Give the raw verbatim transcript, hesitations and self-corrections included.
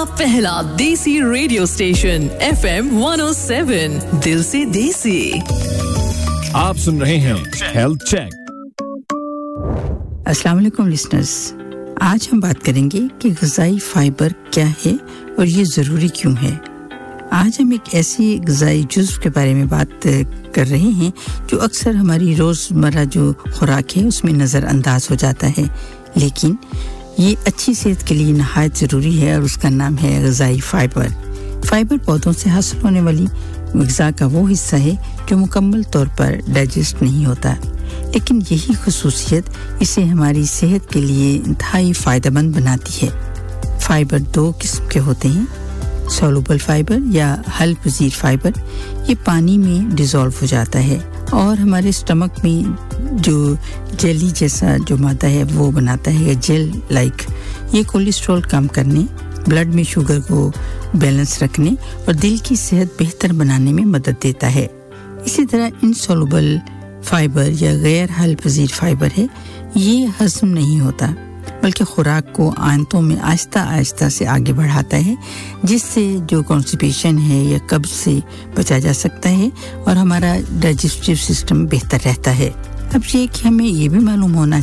पहला देसी radio station F M one oh seven दिल से देसी। आप सुन रहे हैं हेल्थ चेक। अस्सलाम वालेकुम लिसनर्स, आज हम बात करेंगे कि ग़िज़ाई फाइबर क्या है और ये ज़रूरी क्यों है। आज हम एक ऐसी ग़िज़ाई जुज़्व के बारे में बात कर रहे हैं जो अक्सर हमारी रोज़मर्रा जो खुराक है उसमें नज़रअंदाज हो जाता है, लेकिन ये अच्छी सेहत के लिए नहायत ज़रूरी है और उसका नाम है ग़िज़ाई फाइबर। फाइबर पौधों से हासिल होने वाली ग़िज़ा का वो हिस्सा है जो मुकम्मल तौर पर डाइजेस्ट नहीं होता, लेकिन यही खुसूसियत इसे हमारी सेहत के लिए इंतहाई फ़ायदेमंद बनाती है। फाइबर दो किस्म के होते हैं, सॉल्युबल फाइबर या हल पजीर फाइबर। ये पानी में डिज़ोल्व हो जाता है और हमारे स्टमक में जो जेली जैसा जो मादा है वो बनाता है, जेल लाइक। ये कोलेस्ट्रॉल कम करने, ब्लड में शुगर को बैलेंस रखने और दिल की सेहत बेहतर बनाने में मदद देता है। इसी तरह इनसॉल्युबल फाइबर या गैर हल पजीर फाइबर है, ये हजम नहीं होता बल्कि खुराक को आंतों में आहिस्ता आहिस्ता से आगे बढ़ाता है, जिससे जो कॉन्स्टिपेशन है या कब्ज से बचा जा सकता है और हमारा डाइजेस्टिव सिस्टम बेहतर रहता है। अब ये कि हमें ये भी मालूम होना